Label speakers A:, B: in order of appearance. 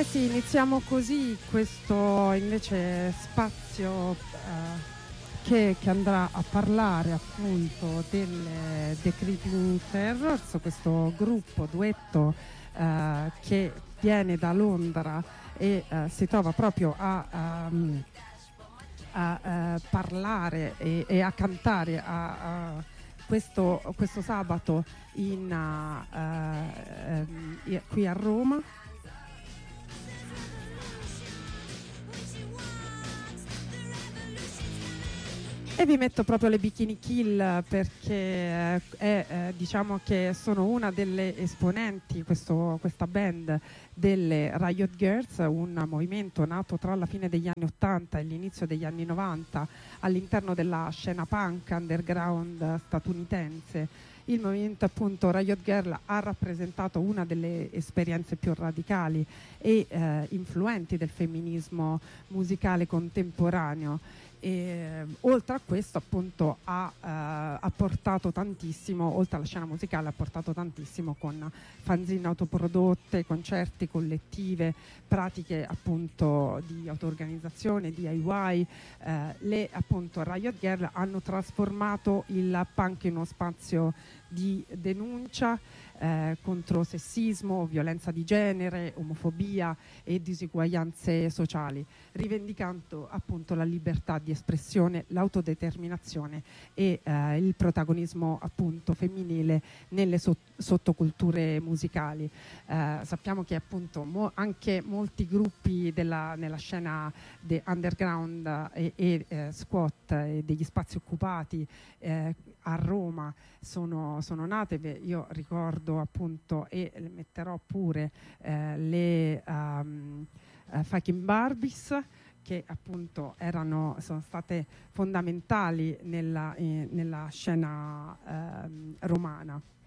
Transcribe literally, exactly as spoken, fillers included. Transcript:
A: Eh sì, iniziamo così questo invece spazio eh, che, che andrà a parlare appunto delle The Creeping Terrors, questo gruppo duetto eh, che viene da Londra e eh, si trova proprio a, um, a uh, parlare e, e a cantare a, a questo, questo sabato in, uh, uh, um, qui a Roma. E vi metto proprio le Bikini Kill perché eh, è, eh, diciamo che sono una delle esponenti, questo, questa band delle Riot Girls, un movimento nato tra la fine degli anni ottanta e l'inizio degli anni novanta all'interno della scena punk underground statunitense. Il movimento appunto Riot Girl ha rappresentato una delle esperienze più radicali e eh, influenti del femminismo musicale contemporaneo. E, oltre a questo appunto ha, eh, ha portato tantissimo, oltre alla scena musicale ha portato tantissimo con fanzine autoprodotte, concerti, collettive, pratiche appunto di auto-organizzazione, D I Y. Eh, le appunto Riot Girl hanno trasformato il punk in uno spazio di denuncia eh, contro sessismo, violenza di genere, omofobia e disuguaglianze sociali, rivendicando appunto la libertà di espressione, l'autodeterminazione e eh, il protagonismo appunto femminile nelle so- sottoculture musicali. Eh, sappiamo che appunto mo- anche molti gruppi della, nella scena de underground e, e eh, squat e degli spazi occupati eh, a Roma sono, sono nate. Io ricordo appunto e le metterò pure eh, le um, uh, Fucking Barbies, che appunto erano, sono state fondamentali nella, eh, nella scena eh, romana.